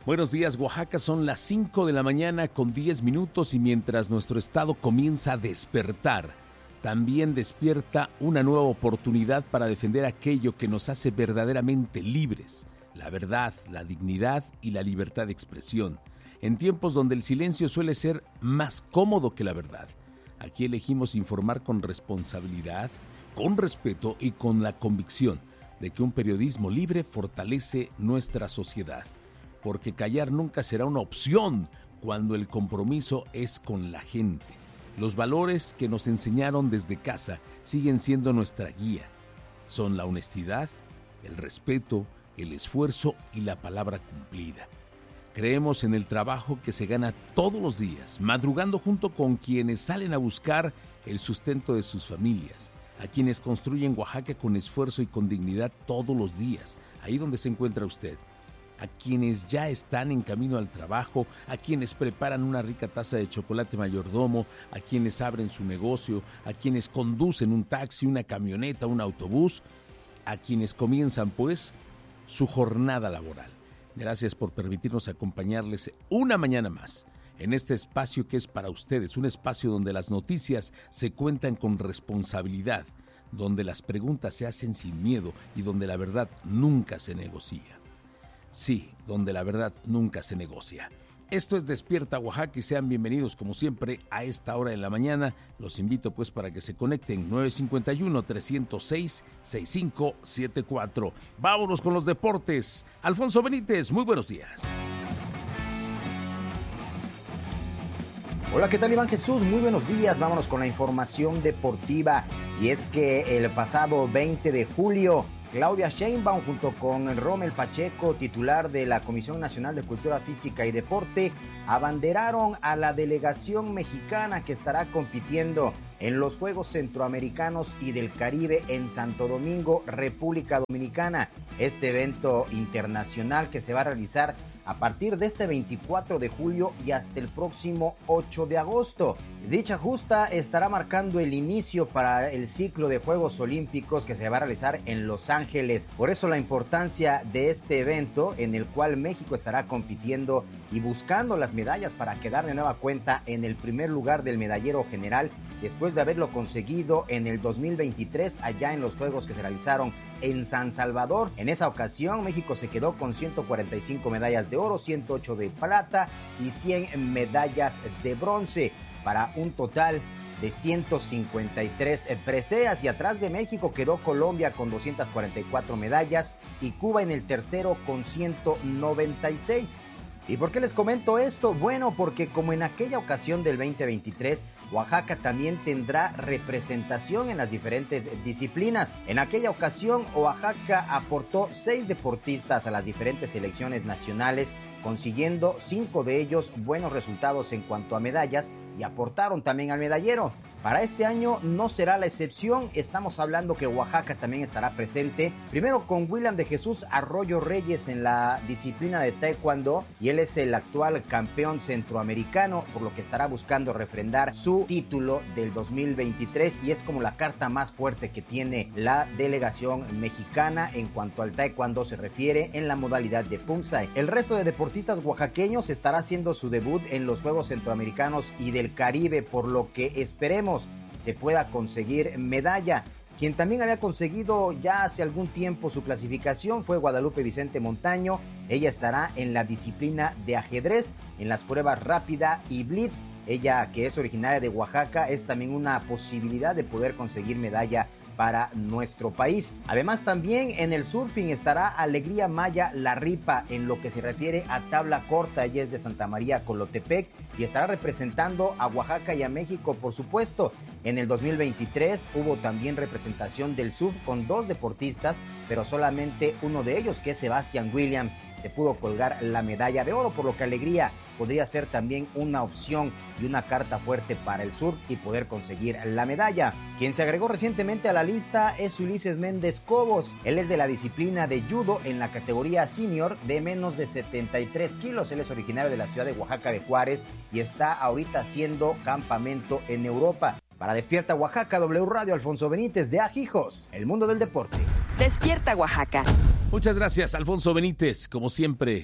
Buenos días, Oaxaca, son las 5 de la mañana con 10 minutos y mientras nuestro estado comienza a despertar, también despierta una nueva oportunidad para defender aquello que nos hace verdaderamente libres, la verdad, la dignidad y la libertad de expresión, en tiempos donde el silencio suele ser más cómodo que la verdad. Aquí elegimos informar con responsabilidad, con respeto y con la convicción de que un periodismo libre fortalece nuestra sociedad. Porque callar nunca será una opción cuando el compromiso es con la gente. Los valores que nos enseñaron desde casa siguen siendo nuestra guía. Son la honestidad, el respeto, el esfuerzo y la palabra cumplida. Creemos en el trabajo que se gana todos los días, madrugando junto con quienes salen a buscar el sustento de sus familias, a quienes construyen Oaxaca con esfuerzo y con dignidad todos los días, ahí donde se encuentra usted. A quienes ya están en camino al trabajo, a quienes preparan una rica taza de chocolate mayordomo, a quienes abren su negocio, a quienes conducen un taxi, una camioneta, un autobús, a quienes comienzan, pues, su jornada laboral. Gracias por permitirnos acompañarles una mañana más en este espacio que es para ustedes, un espacio donde las noticias se cuentan con responsabilidad, donde las preguntas se hacen sin miedo y donde la verdad nunca se negocia. Sí, donde la verdad nunca se negocia. Esto es Despierta Oaxaca y sean bienvenidos como siempre a esta hora de la mañana. Los invito pues para que se conecten 951-306-6574. Vámonos con los deportes. Alfonso Benítez, muy buenos días. Hola, ¿qué tal, Iván Jesús? Muy buenos días. Vámonos con la información deportiva. Y es que el pasado 20 de julio... Claudia Sheinbaum junto con Rommel Pacheco, titular de la Comisión Nacional de Cultura Física y Deporte, abanderaron a la delegación mexicana que estará compitiendo en los Juegos Centroamericanos y del Caribe en Santo Domingo, República Dominicana. Este evento internacional que se va a realizar a partir de este 24 de julio y hasta el próximo 8 de agosto. Dicha justa estará marcando el inicio para el ciclo de Juegos Olímpicos que se va a realizar en Los Ángeles. Por eso la importancia de este evento en el cual México estará compitiendo y buscando las medallas para quedar de nueva cuenta en el primer lugar del medallero general después de haberlo conseguido en el 2023 allá en los Juegos que se realizaron en San Salvador. En esa ocasión México se quedó con 145 medallas de oro, 108 de plata y 100 medallas de bronce para un total de 153 preseas, y atrás de México quedó Colombia con 244 medallas y Cuba en el tercero con 196. ¿Y por qué les comento esto? Bueno, porque como en aquella ocasión del 2023, Oaxaca también tendrá representación en las diferentes disciplinas. En aquella ocasión, Oaxaca aportó 6 deportistas a las diferentes selecciones nacionales, consiguiendo 5 de ellos buenos resultados en cuanto a medallas y aportaron también al medallero. Para este año no será la excepción, estamos hablando que Oaxaca también estará presente, primero con William de Jesús Arroyo Reyes en la disciplina de Taekwondo, y él es el actual campeón centroamericano, por lo que estará buscando refrendar su título del 2023 y es como la carta más fuerte que tiene la delegación mexicana en cuanto al Taekwondo se refiere en la modalidad de Pumsai. El resto de deportistas oaxaqueños estará haciendo su debut en los Juegos Centroamericanos y del Caribe, por lo que esperemos se pueda conseguir medalla. Quien también había conseguido ya hace algún tiempo su clasificación fue Guadalupe Vicente Montaño. Ella estará en la disciplina de ajedrez, en las pruebas rápida y blitz. Ella, que es originaria de Oaxaca, es también una posibilidad de poder conseguir medalla para nuestro país. Además, también en el surfing estará Alegría Maya La Ripa en lo que se refiere a tabla corta. Ella es de Santa María Colotepec y estará representando a Oaxaca y a México, por supuesto. En el 2023 hubo también representación del surf con 2 deportistas, pero solamente uno de ellos, que es Sebastián Williams, se pudo colgar la medalla de oro, por lo que Alegría podría ser también una opción y una carta fuerte para el surf y poder conseguir la medalla. Quien se agregó recientemente a la lista es Ulises Méndez Cobos. Él es de la disciplina de judo en la categoría senior de menos de 73 kilos. Él es originario de la ciudad de Oaxaca de Juárez y está ahorita haciendo campamento en Europa. Para Despierta Oaxaca, W Radio, Alfonso Benítez de Ajijos, el mundo del deporte. Despierta Oaxaca. Muchas gracias, Alfonso Benítez. Como siempre,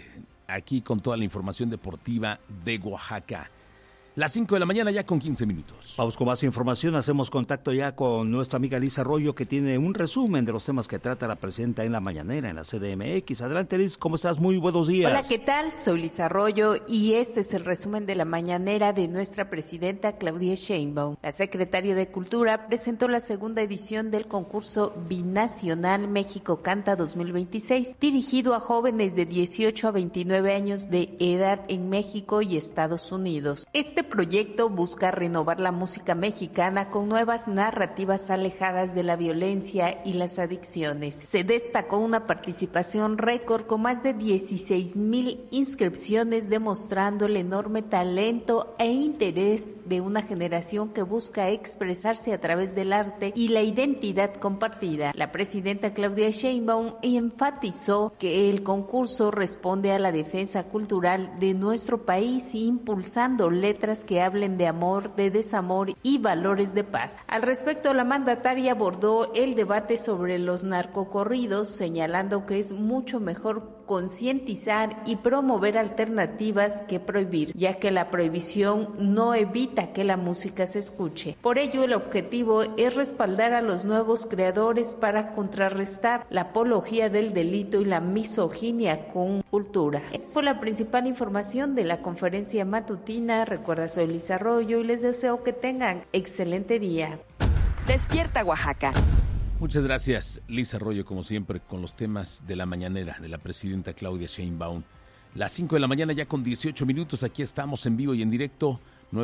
aquí con toda la información deportiva de Oaxaca. Las 5 de la mañana ya con 15 minutos. Vamos con más información, hacemos contacto ya con nuestra amiga Liz Arroyo, que tiene un resumen de los temas que trata la presidenta en la mañanera en la CDMX. Adelante, Liz, ¿cómo estás? Muy buenos días. Hola, ¿qué tal? Soy Liz Arroyo y este es el resumen de la mañanera de nuestra presidenta Claudia Sheinbaum. La secretaria de Cultura presentó la segunda edición del concurso binacional México Canta 2026, dirigido a jóvenes de 18 a 29 años de edad en México y Estados Unidos. Este proyecto busca renovar la música mexicana con nuevas narrativas alejadas de la violencia y las adicciones. Se destacó una participación récord con más de 16,000 inscripciones, demostrando el enorme talento e interés de una generación que busca expresarse a través del arte y la identidad compartida. La presidenta Claudia Sheinbaum enfatizó que el concurso responde a la defensa cultural de nuestro país, impulsando letras que hablen de amor, de desamor y valores de paz. Al respecto, la mandataria abordó el debate sobre los narcocorridos, señalando que es mucho mejor concientizar y promover alternativas que prohibir, ya que la prohibición no evita que la música se escuche. Por ello, el objetivo es respaldar a los nuevos creadores para contrarrestar la apología del delito y la misoginia con cultura. Esa fue la principal información de la conferencia matutina. Recuerda, soy Liz Arroyo y les deseo que tengan excelente día. Despierta Oaxaca. Muchas gracias, Liz Arroyo, como siempre, con los temas de la mañanera de la presidenta Claudia Sheinbaum. Las 5 de la mañana ya con 18 minutos, aquí estamos en vivo y en directo.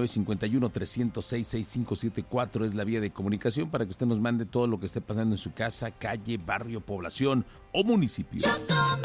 951-306-6574 es la vía de comunicación para que usted nos mande todo lo que esté pasando en su casa, calle, barrio, población o municipio.